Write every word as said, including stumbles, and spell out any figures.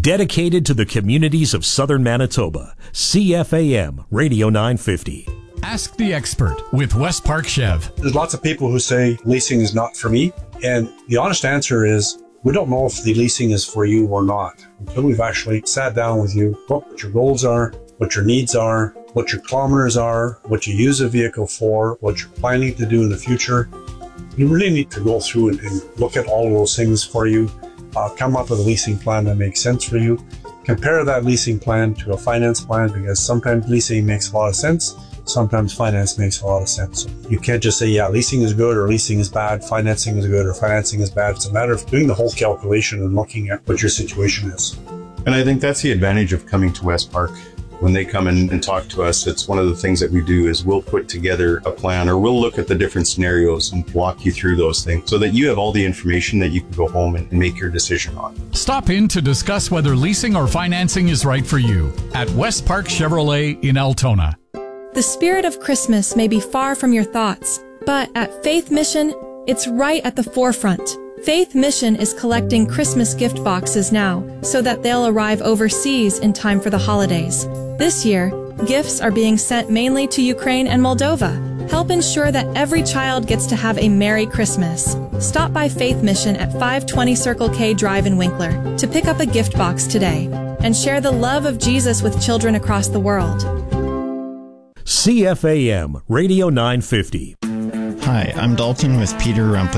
Dedicated to the communities of southern Manitoba, C F A M Radio nine fifty. Ask the expert with West Park Chev. There's lots of people who say leasing is not for me. And the honest answer is we don't know if the leasing is for you or not until we've actually sat down with you, looked what your goals are, what your needs are, what your kilometers are, what you use a vehicle for, what you're planning to do in the future. You really need to go through and, and look at all of those things for you. Uh, come up with a leasing plan that makes sense for you. Compare that leasing plan to a finance plan, because sometimes leasing makes a lot of sense. Sometimes finance makes a lot of sense. You can't just say, yeah, leasing is good or leasing is bad, financing is good or financing is bad. It's a matter of doing the whole calculation and looking at what your situation is. And I think that's the advantage of coming to West Park. When they come in and talk to us, it's one of the things that we do is we'll put together a plan, or we'll look at the different scenarios and walk you through those things so that you have all the information that you can go home and make your decision on. Stop in to discuss whether leasing or financing is right for you at West Park Chevrolet in Altona. The spirit of Christmas may be far from your thoughts, but at Faith Mission, it's right at the forefront. Faith Mission is collecting Christmas gift boxes now so that they'll arrive overseas in time for the holidays. This year, gifts are being sent mainly to Ukraine and Moldova. Help ensure that every child gets to have a Merry Christmas. Stop by Faith Mission at five twenty Circle K Drive in Winkler to pick up a gift box today and share the love of Jesus with children across the world. C F A M Radio nine fifty. Hi, I'm Dalton with Peter Rumpling